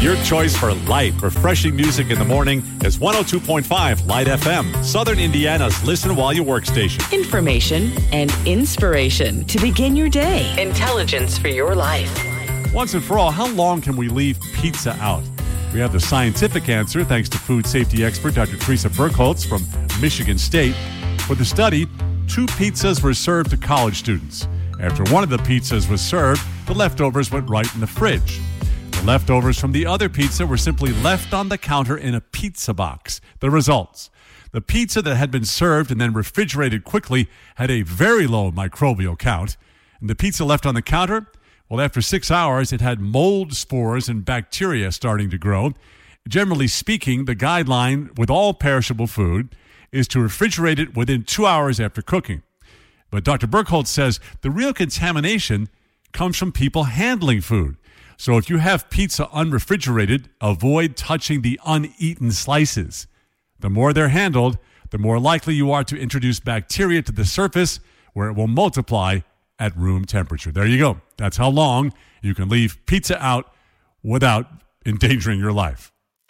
Your choice for light, refreshing music in the morning is 102.5 Light FM, Southern Indiana's listen while you work station. Information and inspiration to begin your day. Intelligence for your life. Once and for all, how long can we leave pizza out? We have the scientific answer thanks to food safety expert Dr. Teresa Burkholz from Michigan State. For the study, 2 pizzas were served to college students. After one of the pizzas was served, the leftovers went right in the fridge. The leftovers from the other pizza were simply left on the counter in a pizza box. The results: the pizza that had been served and then refrigerated quickly had a very low microbial count. And the pizza left on the counter, well, after 6 hours, it had mold spores and bacteria starting to grow. Generally speaking, the guideline with all perishable food is to refrigerate it within 2 hours after cooking. But Dr. Burkholz says the real contamination comes from people handling food. So if you have pizza unrefrigerated, avoid touching the uneaten slices. The more they're handled, the more likely you are to introduce bacteria to the surface where it will multiply at room temperature. There you go. That's how long you can leave pizza out without endangering your life.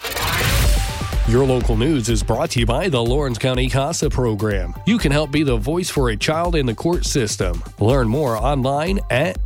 Your local news is brought to you by the Lawrence County CASA program. You can help be the voice for a child in the court system. Learn more online at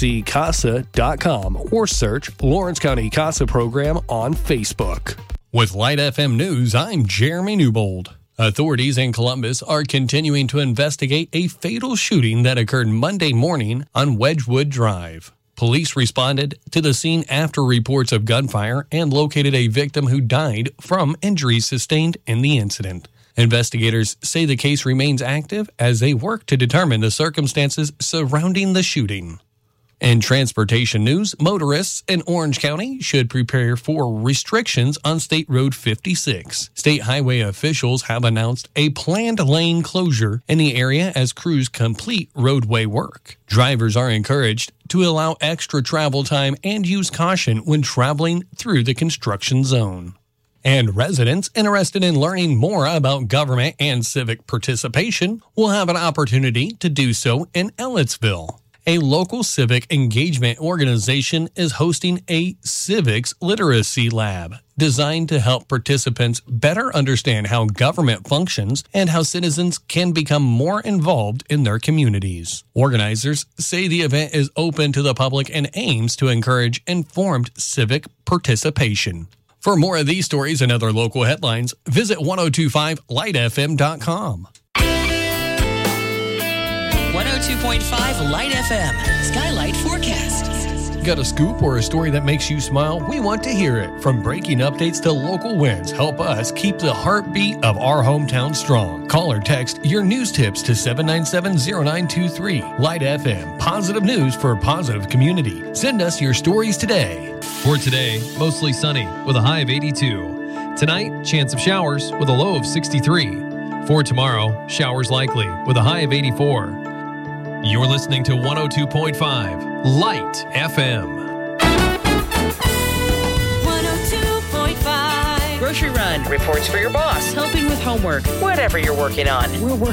lccasa.com or search Lawrence County CASA program on Facebook. With Light FM News, I'm Jeremy Newbold. Authorities in Columbus are continuing to investigate a fatal shooting that occurred Monday morning on Wedgwood Drive. Police responded to the scene after reports of gunfire and located a victim who died from injuries sustained in the incident. Investigators say the case remains active as they work to determine the circumstances surrounding the shooting. In transportation news, motorists in Orange County should prepare for restrictions on State Road 56. State highway officials have announced a planned lane closure in the area as crews complete roadway work. Drivers are encouraged to allow extra travel time and use caution when traveling through the construction zone. And residents interested in learning more about government and civic participation will have an opportunity to do so in Ellettsville. A local civic engagement organization is hosting a civics literacy lab designed to help participants better understand how government functions and how citizens can become more involved in their communities. Organizers say the event is open to the public and aims to encourage informed civic participation. For more of these stories and other local headlines, visit 1025lightfm.com. 102.5 Light FM, Skylight Forecast. Got a scoop or a story that makes you smile? We want to hear it. From breaking updates to local wins, help us keep the heartbeat of our hometown strong. Call or text your news tips to 797-0923. Light FM, positive news for a positive community. Send us your stories today. For today, mostly sunny with a high of 82. Tonight, chance of showers with a low of 63. For tomorrow, showers likely with a high of 84. You're listening to 102.5 Light FM. 102.5 Grocery Run. Reports for your boss. Helping with homework. Whatever you're working on. We're working